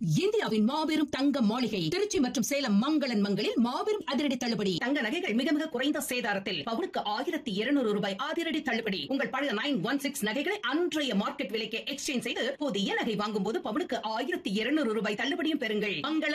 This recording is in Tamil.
இந்தியாவின் மாபெரும் தங்க மாளிகை திருச்சி மற்றும் சேலம் மங்களன் மங்களில் மாபெரும் அதிரடி தள்ளுபடி. தங்க நகைகள் மிக மிக குறைந்த சேதாரத்தில் பவுனுக்கு 1200 ரூபாய் அதிரடி தள்ளுபடி. உங்கள் பழைய 916 நகைகளை அன்றைய மார்க்கெட் விலைக்கு எக்ஸ்சேஞ்ச் செய்து புதிய நகை வாங்கும் போது பவுனுக்கு 1200 ரூபாய் தள்ளுபடியும் பெறுங்கள். மங்களன்